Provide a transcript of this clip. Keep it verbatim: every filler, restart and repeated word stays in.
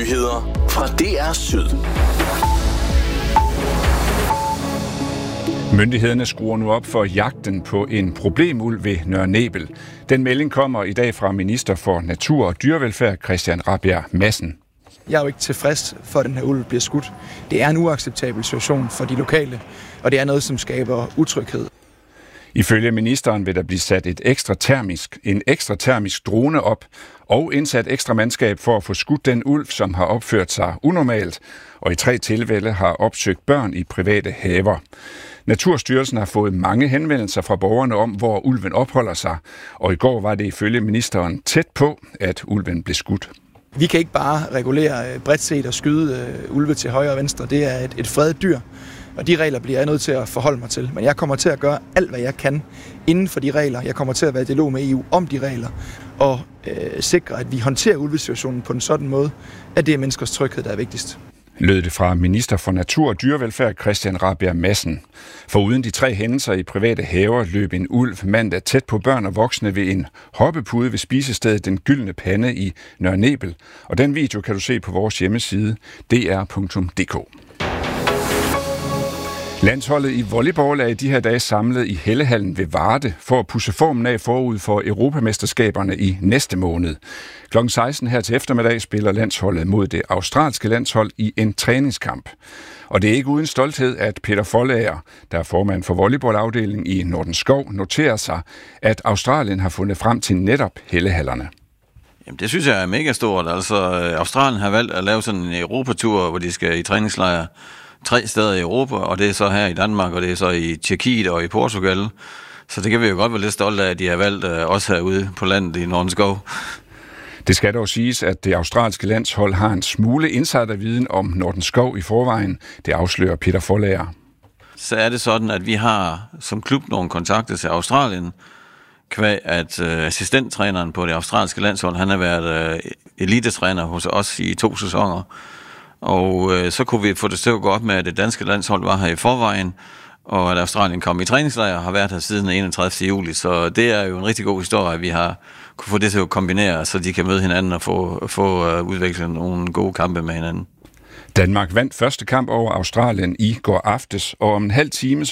Nyheder fra D R Syd. Myndighederne skruer nu op for jagten på en problemulv ved Nørre Nebel. Den melding kommer i dag fra minister for Natur og Dyrevelfærd, Christian Rabjerg Madsen. Jeg er jo ikke tilfreds for, at den her ulv bliver skudt. Det er en uacceptabel situation for de lokale, og det er noget, som skaber utryghed. Ifølge ministeren vil der blive sat et ekstra termisk, en ekstra termisk drone op og indsat ekstra mandskab for at få skudt den ulv, som har opført sig unormalt, og i tre tilfælde har opsøgt børn i private haver. Naturstyrelsen har fået mange henvendelser fra borgerne om, hvor ulven opholder sig, og i går var det ifølge ministeren tæt på, at ulven blev skudt. Vi kan ikke bare regulere bredt set og skyde ulve til højre og venstre. Det er et, et fredet dyr, og de regler bliver jeg nødt til at forholde mig til. Men jeg kommer til at gøre alt, hvad jeg kan inden for de regler. Jeg kommer til at være i dialog med E U om de regler, og øh, sikre, at vi håndterer ulvesituationen på en sådan måde, at det er menneskers tryghed, der er vigtigst. Lød det fra minister for Natur og Dyrevelfærd, Christian Rabjerg Madsen. For uden de tre hændelser i private haver løb en ulv mandag tæt på børn og voksne ved en hoppepude ved spisestedet Den Gyldne Pande i Nørre Nebel. Og den video kan du se på vores hjemmeside d r punktum d k. Landsholdet i volleyball er i de her dage samlet i Hellehallen ved Varde for at pudse formen af forud for Europamesterskaberne i næste måned. klokken seksten her til eftermiddag spiller landsholdet mod det australske landshold i en træningskamp. Og det er ikke uden stolthed, at Peter Foldager, der er formand for volleyballafdelingen i Nordenskov, noterer sig, at Australien har fundet frem til netop Hellehallerne. Jamen, det synes jeg er mega stort. Altså, Australien har valgt at lave sådan en Europatur, hvor de skal i træningslejre tre steder i Europa, og det er så her i Danmark, og det er så i Tjekkiet og i Portugal. Så det kan vi jo godt være lidt stolte af, at de har valgt uh, også herude på landet i Nordenskov. Det skal dog siges, at det australske landshold har en smule insiderviden om Nordenskov i forvejen. Det afslører Peter Foldager. Så er det sådan, at vi har som klub nogle kontakter til Australien, kvæg at uh, assistenttræneren på det australske landshold, han har været uh, elitetræner hos os i to sæsoner. Og øh, så kunne vi få det til at gå op med, at det danske landshold var her i forvejen, og at Australien kom i træningslejr og har været her siden enogtredivte juli. Så det er jo en rigtig god historie, at vi har kunne få det til at kombinere, så de kan møde hinanden og få, få uh, udviklet nogle gode kampe med hinanden. Danmark vandt første kamp over Australien i går aftes, og om en halv time